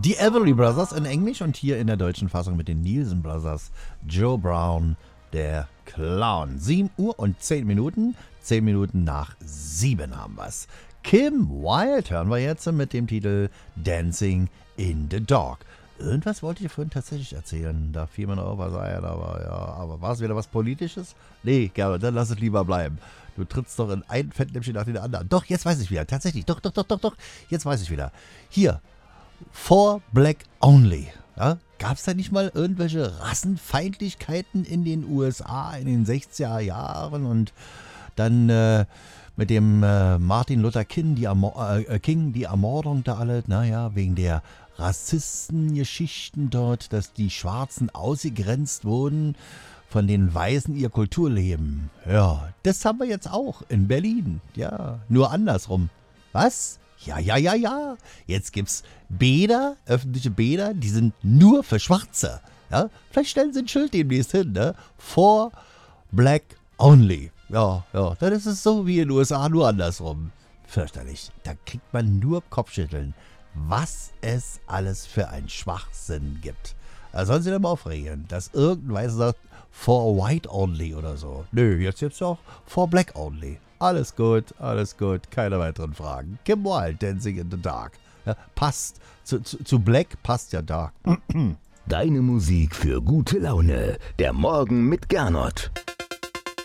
Die Everly Brothers in Englisch und hier in der deutschen Fassung mit den Nielsen Brothers. Joe Brown, der Clown. 7 Uhr und 10 Minuten. 10 Minuten nach 7 haben wir's. Kim Wilde hören wir jetzt mit dem Titel Dancing in the Dark. Irgendwas wollte ich vorhin tatsächlich erzählen. Da fiel mir noch was ein, aber war es wieder was Politisches? Nee, Gerrit, dann lass es lieber bleiben. Du trittst doch in ein Fettnäpfchen nach dem anderen. Doch, jetzt weiß ich wieder. Tatsächlich. Doch. Jetzt weiß ich wieder. Hier. For Black Only. Ja? Gab es da nicht mal irgendwelche Rassenfeindlichkeiten in den USA in den 60er Jahren und dann mit dem Martin Luther King, die Ermordung da alle, naja, wegen der Rassistengeschichten dort, dass die Schwarzen ausgegrenzt wurden von den Weißen ihr Kulturleben. Ja, das haben wir jetzt auch in Berlin. Ja, nur andersrum. Was? Ja. Jetzt gibt's Bäder, öffentliche Bäder, die sind nur für Schwarze. Ja, vielleicht stellen sie ein Schild demnächst hin, ne? For Black Only. Ja, dann ist es so wie in den USA, nur andersrum. Fürchterlich. Da kriegt man nur Kopfschütteln. Was es alles für ein Schwachsinn gibt. Da sollen sie dann mal aufregen, dass irgendein Weißer sagt, for white only oder so. Nö, jetzt auch for black only. Alles gut, keine weiteren Fragen. Kim Wilde, Dancing in the Dark. Ja, passt. Zu Black passt ja Dark. Deine Musik für gute Laune. Der Morgen mit Gernot.